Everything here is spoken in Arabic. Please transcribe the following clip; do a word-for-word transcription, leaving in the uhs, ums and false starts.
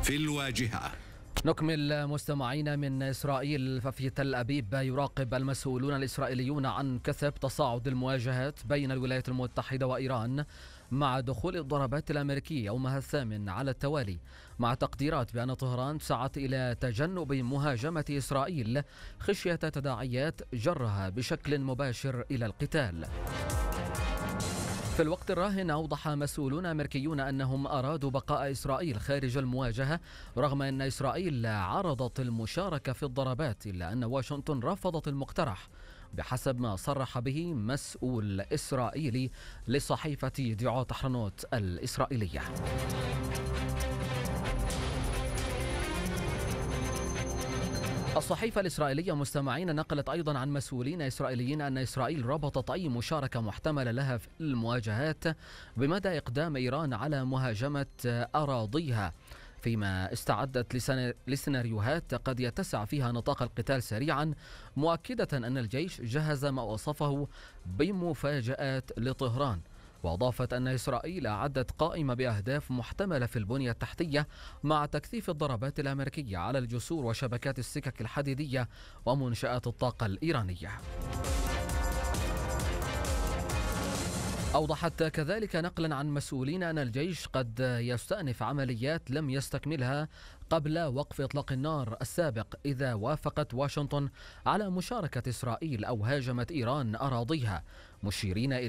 في الواجهة. نكمل مستمعين من إسرائيل. ففي تل أبيب يراقب المسؤولون الإسرائيليون عن كثب تصاعد المواجهات بين الولايات المتحدة وإيران مع دخول الضربات الأمريكية يومها الثامن على التوالي، مع تقديرات بأن طهران سعت إلى تجنب مهاجمة إسرائيل خشية تداعيات جرها بشكل مباشر إلى القتال. في الوقت الراهن أوضح مسؤولون أمريكيون أنهم أرادوا بقاء إسرائيل خارج المواجهة رغم أن إسرائيل عرضت المشاركة في الضربات، إلا أن واشنطن رفضت المقترح بحسب ما صرح به مسؤول إسرائيلي لصحيفة دعوة حرنوت الإسرائيلية. الصحيفة الإسرائيلية مستمعين نقلت أيضا عن مسؤولين إسرائيليين أن إسرائيل ربطت أي مشاركة محتملة لها في المواجهات بمدى إقدام إيران على مهاجمة أراضيها، فيما استعدت لسيناريوهات قد يتسع فيها نطاق القتال سريعا، مؤكدة أن الجيش جهز ما وصفه بمفاجآت لطهران. وأضافت أن إسرائيل أعدت قائمة بأهداف محتملة في البنية التحتية مع تكثيف الضربات الأمريكية على الجسور وشبكات السكك الحديدية ومنشآت الطاقة الإيرانية. أوضحت كذلك نقلا عن مسؤولين أن الجيش قد يستأنف عمليات لم يستكملها قبل وقف إطلاق النار السابق إذا وافقت واشنطن على مشاركة إسرائيل أو هاجمت إيران أراضيها، مشيرين إلى